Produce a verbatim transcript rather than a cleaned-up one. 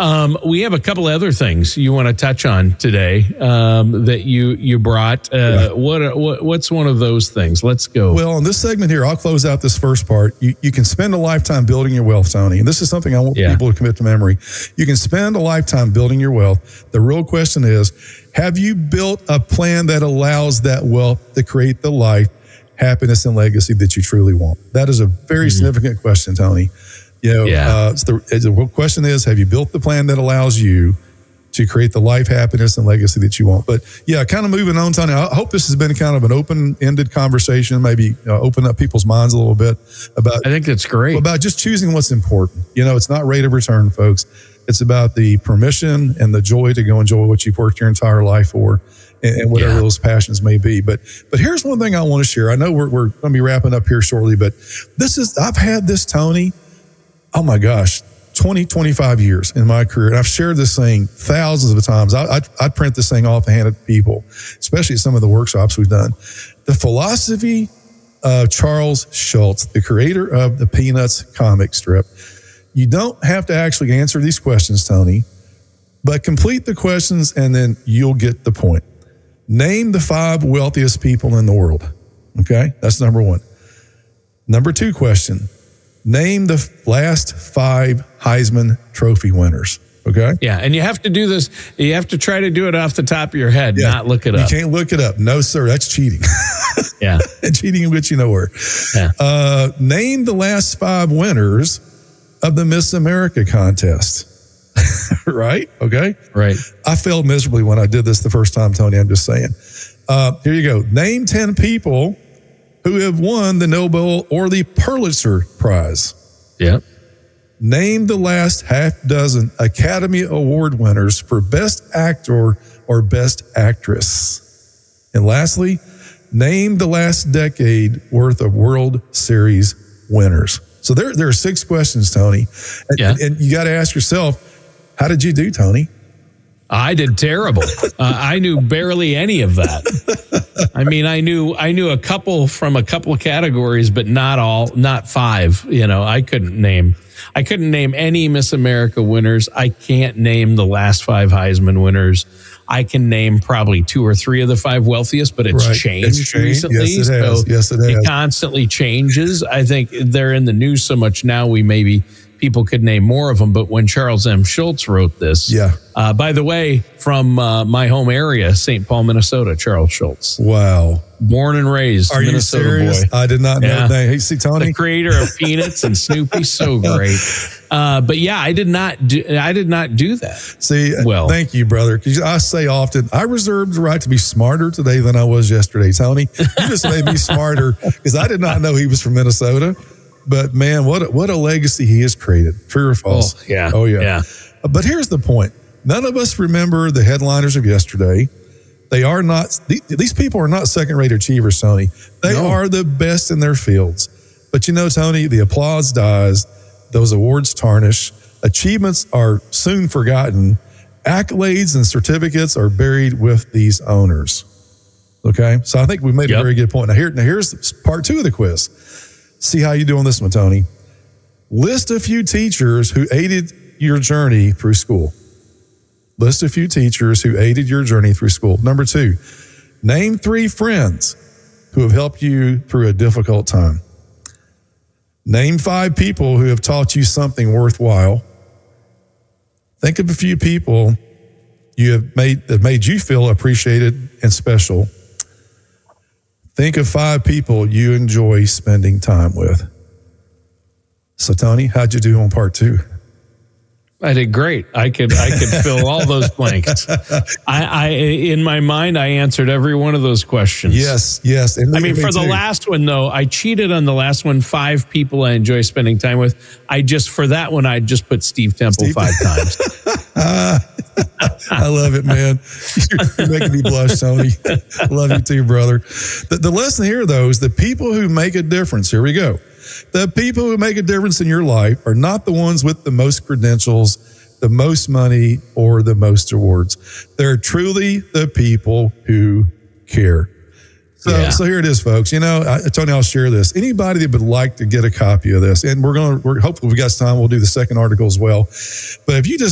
Um, we have a couple other things you want to touch on today um, that you you brought. Uh, yeah. what, what what's one of those things? Let's go. Well, in this segment here, I'll close out this first part. You, you can spend a lifetime building your wealth, Tony. And this is something I want yeah. people to commit to memory. You can spend a lifetime building your wealth. The real question is, have you built a plan that allows that wealth to create the life, happiness, and legacy that you truly want? That is a very mm-hmm. significant question, Tony. You know, yeah. uh, the, the question is, have you built the plan that allows you to create the life, happiness, and legacy that you want? But yeah, kind of moving on, Tony, I hope this has been kind of an open-ended conversation, maybe uh, open up people's minds a little bit about. I think that's great. About just choosing what's important. You know, it's not rate of return, folks. It's about the permission and the joy to go enjoy what you've worked your entire life for, and, and whatever yeah. those passions may be. But but here's one thing I want to share. I know we're we're going to be wrapping up here shortly, but this is I've had this, Tony. Oh my gosh, twenty, twenty-five years in my career. And I've shared this thing thousands of times. I, I'd, I'd print this thing off the hand of people, especially at some of the workshops we've done. The philosophy of Charles Schulz, the creator of the Peanuts comic strip. You don't have to actually answer these questions, Tony, but complete the questions and then you'll get the point. Name the five wealthiest people in the world. Okay, that's number one. Number two question. Name the last five Heisman Trophy winners. Okay. Yeah. And you have to do this. You have to try to do it off the top of your head, yeah. not look it you up. You can't look it up. No, sir. That's cheating. yeah. Cheating in which you know where. Yeah. Uh, name the last five winners of the Miss America contest. Right. Okay. Right. I failed miserably when I did this the first time, Tony. I'm just saying. Uh, here you go. Name ten people who have won the Nobel or the Pulitzer Prize. Yeah. Name the last half dozen Academy Award winners for Best Actor or Best Actress. And lastly, name the last decade worth of World Series winners. So there, there are six questions, Tony. And, yeah. and you got to ask yourself, how did you do, Tony? I did terrible. uh, I knew barely any of that. I mean, I knew I knew a couple from a couple of categories, but not all, not five. You know, I couldn't name. I couldn't name any Miss America winners. I can't name the last five Heisman winners. I can name probably two or three of the five wealthiest, but it's right. changed it's changed. recently. Yes, it has. So yes, it has. It constantly changes. I think they're in the news so much now. We maybe. People could name more of them, but when Charles M. Schulz wrote this, yeah. Uh, by the way, from uh, my home area, Saint Paul, Minnesota, Charles Schulz. Wow. Born and raised Are Minnesota you serious? boy. I did not know yeah. that. Hey, see, Tony? The creator of Peanuts and Snoopy, so great. Uh, but yeah, I did not do, I did not do that. See, well, thank you, brother. Because I say often, I reserve the right to be smarter today than I was yesterday, Tony. You just made me smarter because I did not know he was from Minnesota. But man, what a, what a legacy he has created. True or false? Oh, yeah. Oh, yeah. yeah. But here's the point. None of us remember the headliners of yesterday. They are not, these people are not second-rate achievers, Tony. They no. are the best in their fields. But you know, Tony, the applause dies. Those awards tarnish. Achievements are soon forgotten. Accolades and certificates are buried with these owners. Okay? So I think we made yep. a very good point. Now, here, now here's part two of the quiz. See how you do on this one, Tony. List a few teachers who aided your journey through school. List a few teachers who aided your journey through school. Number two, name three friends who have helped you through a difficult time. Name five people who have taught you something worthwhile. Think of a few people you have made that made you feel appreciated and special. Think of five people you enjoy spending time with. So, Tony, how'd you do on part two? I did great. I could I could fill all those blanks. I, I in my mind, I answered every one of those questions. Yes, yes. And I mean, for the last one, though, I cheated on the last one. Five people I enjoy spending time with. I just, for that one, I just put Steve Temple Steve. five times. I love it, man. You're making me blush, Tony. Love you too, brother. The, the lesson here, though, is the people who make a difference. Here we go. The people who make a difference in your life are not the ones with the most credentials, the most money, or the most awards. They're truly the people who care. So, yeah. so here it is, folks. You know, I, Tony, I'll share this. Anybody that would like to get a copy of this, and we're going to, we're hopefully we got some time, we'll do the second article as well. But if you just